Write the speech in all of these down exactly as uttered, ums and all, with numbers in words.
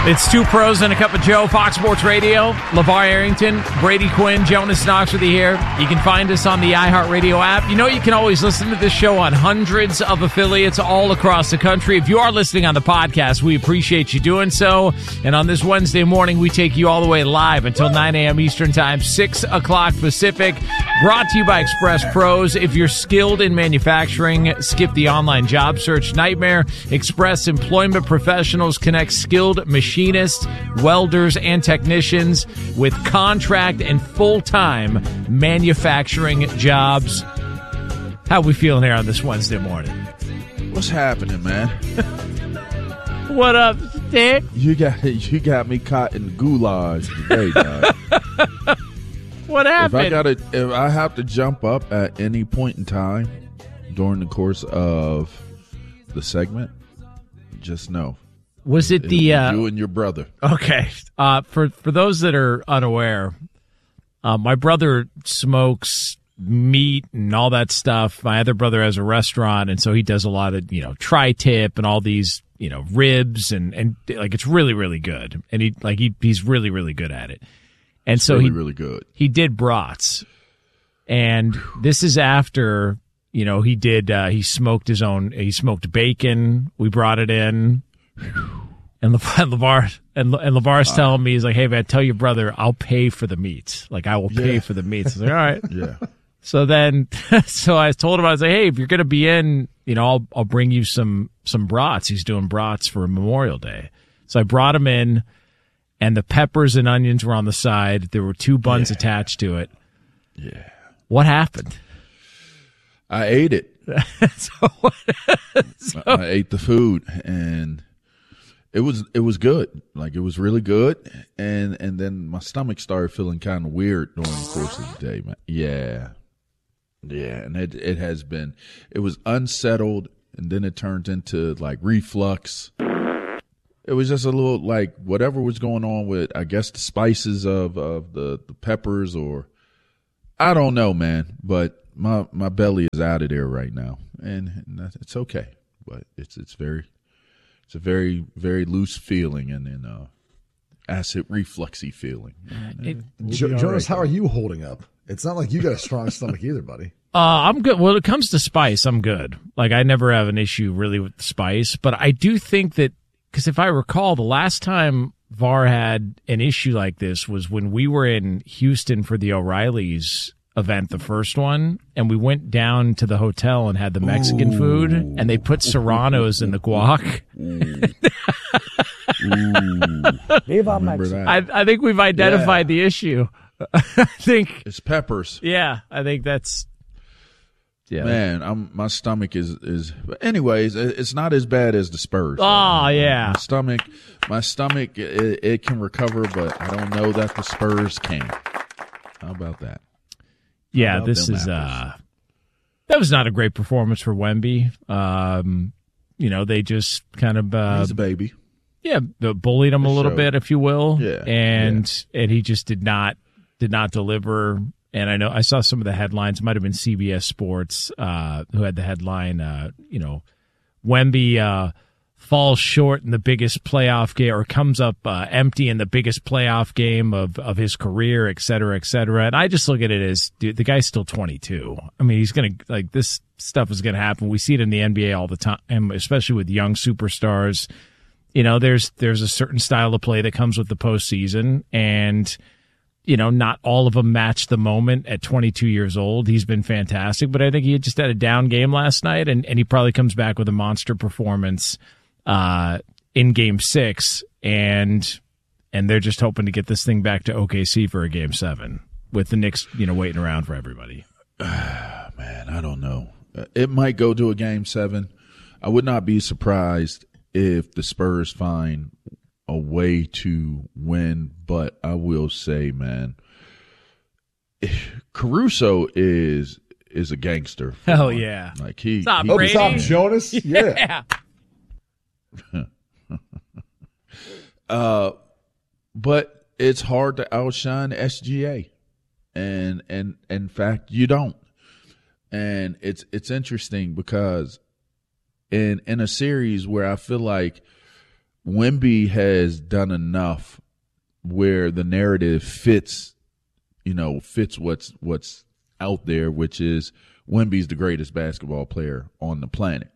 It's Two Pros and a Cup of Joe, Fox Sports Radio. LeVar Arrington, Brady Quinn, Jonas Knox with you here. You can find us on the iHeartRadio app. You know you can always listen to this show on hundreds of affiliates all across the country. If you are listening on the podcast, we appreciate you doing so. And on this Wednesday morning, we take you all the way live until nine a.m. Eastern Time, six o'clock Pacific. Brought to you by Express Pros. If you're skilled in manufacturing, skip the online job search nightmare. Express Employment Professionals connect skilled machinists, welders, and technicians with contract and full-time manufacturing jobs. How we feeling here on this Wednesday morning? What's happening, man? What up, Dick? You got you got me caught in the goulash today, dog. What happened? If I gotta, if I have to jump up at any point in time during the course of the segment, just know. Was it the uh, you and your brother? Okay, uh, for for those that are unaware, uh, my brother smokes meat and all that stuff. My other brother has a restaurant, and so he does a lot of you know tri-tip and all these you know ribs and and like it's really really good. And he like he he's really really good at it. And it's so really he really good. He did brats, and this is after you know he did uh, he smoked his own he smoked bacon. We brought it in. And LeVar and, and LeVar's uh, telling me, he's like, hey, man, tell your brother I'll pay for the meats. Like, I will pay yeah. for the meats. I was like, all right. Yeah. So then, so I told him, I was like, hey, if you're going to be in, you know, I'll, I'll bring you some, some brats. He's doing brats for Memorial Day. So I brought him in, and the peppers and onions were on the side. There were two buns yeah. attached to it. Yeah. What happened? I ate it. so, so, I ate the food, and it was it was good. Like, it was really good, and and then my stomach started feeling kind of weird during the course of the day, man. Yeah, yeah, and it it has been. It was unsettled, and then it turned into like reflux. It was just a little like whatever was going on with, I guess, the spices of of the the peppers, or I don't know, man, but. My my belly is out of there right now, and, and it's okay. But it's it's very it's a very very loose feeling and then uh, acid refluxy feeling. It, we'll jo- Jonas, right, how are you holding up? It's not like you got a strong stomach either, buddy. Uh, I'm good. When it comes to spice, I'm good. Like, I never have an issue really with spice, but I do think that because if I recall, the last time V A R had an issue like this was when we were in Houston for the O'Reillys event, the first one, and we went down to the hotel and had the Mexican Ooh. food, and they put serranos in the guac. I, I think we've identified yeah. the issue. I think it's peppers. Yeah, I think that's. Yeah, man, I'm my stomach is is. Anyways, it's not as bad as the Spurs. Oh yeah, my stomach, my stomach, it, it can recover, but I don't know that the Spurs can. How about that? Yeah, this is uh, that was not a great performance for Wemby. Um, you know, they just kind of uh, he's a baby. Yeah, bullied him a little show. bit, if you will. Yeah, and yeah. and he just did not did not deliver. And I know I saw some of the headlines. It might have been C B S Sports uh, who had the headline. Uh, you know, Wemby uh, falls short in the biggest playoff game, or comes up uh, empty in the biggest playoff game of, of his career, et cetera, et cetera. And I just look at it as, dude, the guy's still twenty-two. I mean, he's going to, like, this stuff is going to happen. We see it in the N B A all the time, especially with young superstars. You know, there's there's a certain style of play that comes with the postseason, and, you know, not all of them match the moment at twenty-two years old. He's been fantastic, but I think he just had a down game last night, and, and he probably comes back with a monster performance uh, in game six, and and they're just hoping to get this thing back to O K C for a game seven with the Knicks, you know, waiting around for everybody. Man, I don't know. It might go to a game seven. I would not be surprised if the Spurs find a way to win, but I will say, man, Caruso is is a gangster. Hell yeah! Like he, Stop, he Brady. Stop, Jonas. Yeah. yeah. uh, but it's hard to outshine S G A, and and in fact, you don't. And it's it's interesting because in in a series where I feel like Wemby has done enough where the narrative fits, you know, fits what's what's out there, which is Wemby's the greatest basketball player on the planet.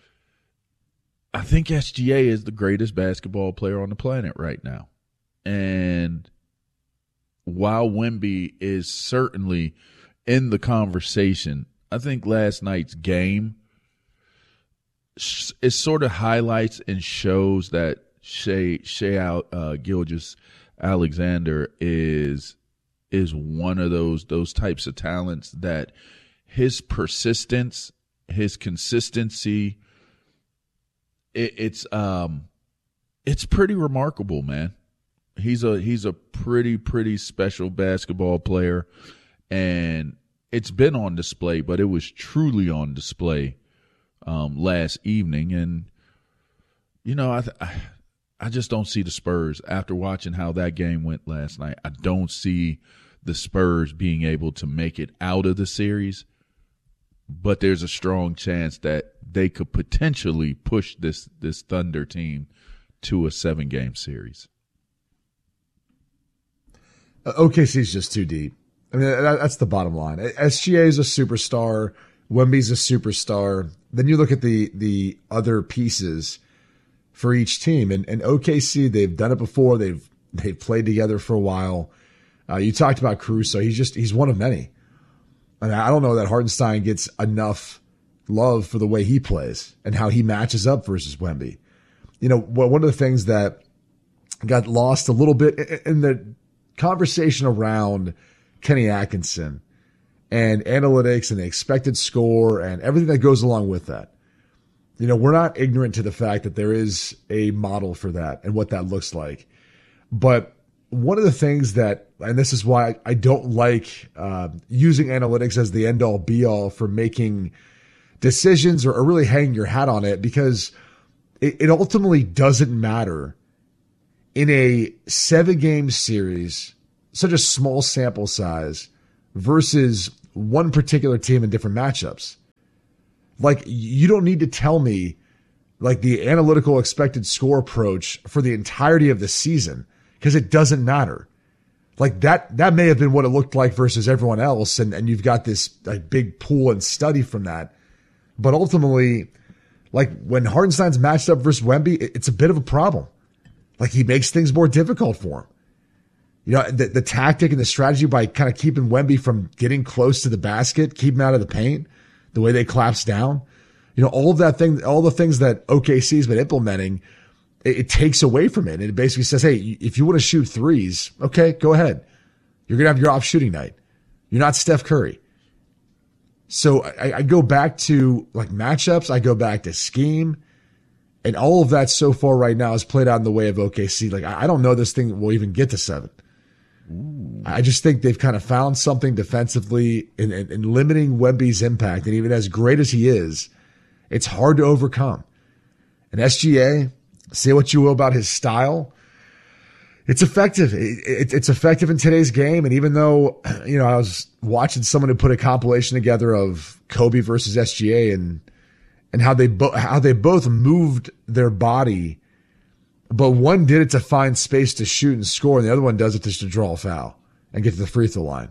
I think S G A is the greatest basketball player on the planet right now. And while Wemby is certainly in the conversation, I think last night's game it sort of highlights and shows that Shai Shai uh, Gilgeous-Alexander is is one of those those types of talents that his persistence, his consistency, it, it's um it's pretty remarkable, man. He's a he's a pretty pretty special basketball player, and it's been on display, but it was truly on display um, last evening. And you know, I, I I just don't see the Spurs after watching how that game went last night. I don't see the Spurs being able to make it out of the series, but there's a strong chance that they could potentially push this this Thunder team to a seven game series. O K C is just too deep. I mean, that's the bottom line. S G A is a superstar. Wemby's a superstar. Then you look at the the other pieces for each team, and, and O K C, they've done it before. They've they've played together for a while. Uh, you talked about Caruso. He's just he's one of many. And I don't know that Hartenstein gets enough love for the way he plays and how he matches up versus Wemby. You know, one of the things that got lost a little bit in the conversation around Kenny Atkinson and analytics and the expected score and everything that goes along with that. You know, we're not ignorant to the fact that there is a model for that and what that looks like. But one of the things that, and this is why I don't like uh, using analytics as the end all be all for making decisions or, or really hanging your hat on it, because it, it ultimately doesn't matter in a seven game series, such a small sample size versus one particular team in different matchups. Like, you don't need to tell me like the analytical expected score approach for the entirety of the season, because it doesn't matter. Like that, that may have been what it looked like versus everyone else. And, and you've got this like big pool and study from that. But ultimately, like when Hartenstein's matched up versus Wemby, it, it's a bit of a problem. Like he makes things more difficult for him. You know, the, the tactic and the strategy by kind of keeping Wemby from getting close to the basket, keep him out of the paint, the way they collapse down, you know, all of that thing, all the things that O K C has been implementing, it, it takes away from it. And it basically says, hey, if you want to shoot threes, okay, go ahead. You're going to have your off shooting night. You're not Steph Curry. So I, I go back to like matchups. I go back to scheme. And all of that so far right now is played out in the way of O K C. Like, I don't know this thing will even get to seven. Ooh. I just think they've kind of found something defensively in, in, in limiting Wemby's impact. And even as great as he is, it's hard to overcome. And S G A, say what you will about his style, it's effective. It, it, it's effective in today's game. And even though, you know, I was watching someone who put a compilation together of Kobe versus S G A and and how they bo- how they both moved their body, but one did it to find space to shoot and score, and the other one does it just to draw a foul and get to the free throw line.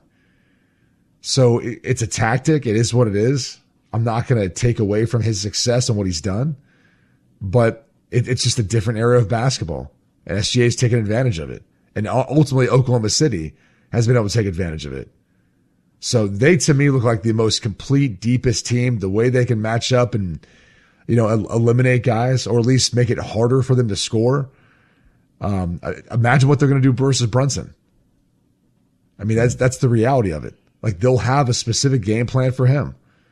So it, it's a tactic. It is what it is. I'm not going to take away from his success and what he's done, but it, it's just a different era of basketball, and S G A's taken advantage of it, and ultimately Oklahoma City has been able to take advantage of it. So they, to me, look like the most complete, deepest team. The way they can match up and, you know, el- eliminate guys, or at least make it harder for them to score. Um, imagine what they're going to do versus Brunson. I mean, that's that's the reality of it. Like, they'll have a specific game plan for him.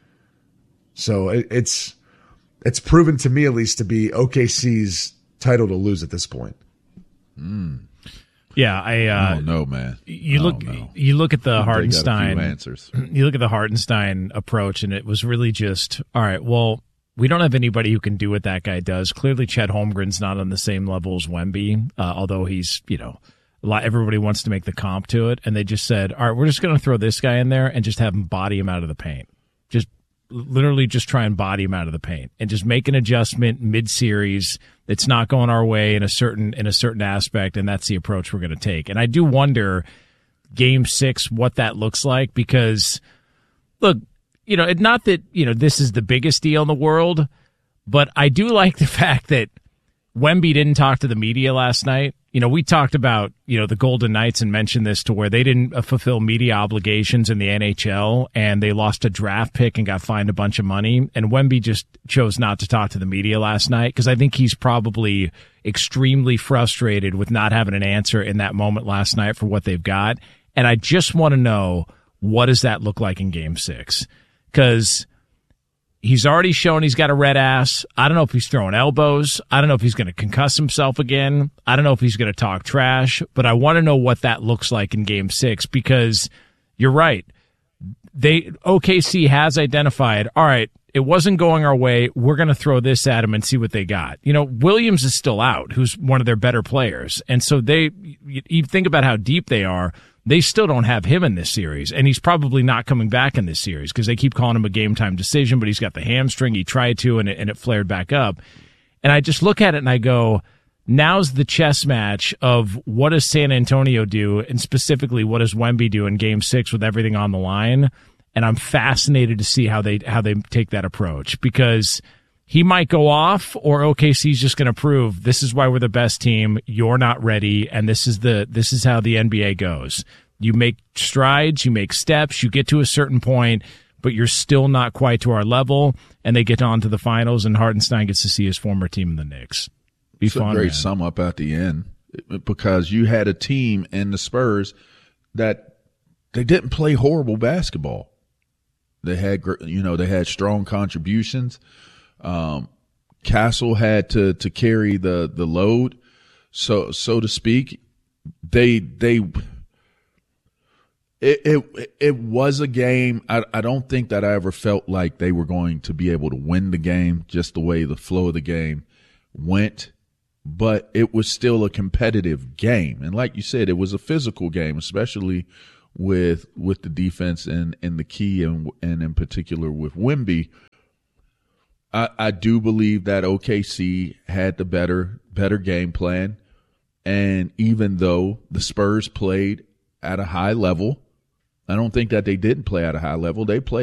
So it, it's it's proven to me, at least, to be O K C's title to lose at this point. Mm. Yeah, I. Uh, I don't know, man. You I look. know. You look at the Hartenstein answers. You look at the Hartenstein approach, and it was really just, all right. Well, we don't have anybody who can do what that guy does. Clearly, Chet Holmgren's not on the same level as Wemby, uh, although he's, you know, a lot. Everybody wants to make the comp to it, and they just said, all right, we're just going to throw this guy in there and just have him body him out of the paint. Just literally just try and body him out of the paint and just make an adjustment mid-series. It's not going our way in a certain in a certain aspect, and that's the approach we're going to take. And I do wonder, Game Six, what that looks like, because look, you know, it, not that you know this is the biggest deal in the world, but I do like the fact that Wemby didn't talk to the media last night. You know, we talked about, you know, the Golden Knights and mentioned this to where they didn't uh, fulfill media obligations in the N H L and they lost a draft pick and got fined a bunch of money. And Wemby just chose not to talk to the media last night because I think he's probably extremely frustrated with not having an answer in that moment last night for what they've got. And I just want to know, what does that look like in Game Six? Because he's already shown he's got a red ass. I don't know if he's throwing elbows. I don't know if he's going to concuss himself again. I don't know if he's going to talk trash, but I want to know what that looks like in Game Six, because you're right. They O K C has identified, all right, it wasn't going our way. We're going to throw this at them and see what they got. You know, Williams is still out, who's one of their better players. And so they, you think about how deep they are. They still don't have him in this series, and he's probably not coming back in this series because they keep calling him a game-time decision, but he's got the hamstring. He tried to, and it, and it flared back up. And I just look at it, and I go, now's the chess match of what does San Antonio do, and specifically what does Wemby do in Game Six with everything on the line? And I'm fascinated to see how they how they take that approach, because he might go off, or O K C's just going to prove this is why we're the best team. You're not ready, and this is the this is how the N B A goes. You make strides, you make steps, you get to a certain point, but you're still not quite to our level. And they get on to the finals, and Hartenstein gets to see his former team in the Knicks. Be it's fun, a great man. sum up at the end, because you had a team in the Spurs that they didn't play horrible basketball. They had, you know, they had strong contributions. Um, Castle had to, to carry the, the load, so, so to speak. They, they, it, it, it was a game. I, I don't think that I ever felt like they were going to be able to win the game just the way the flow of the game went, but it was still a competitive game. And like you said, it was a physical game, especially with, with the defense and, and the key, and, and in particular with Wemby. I, I do believe that O K C had the better better game plan, and even though the Spurs played at a high level, I don't think that they didn't play at a high level. They played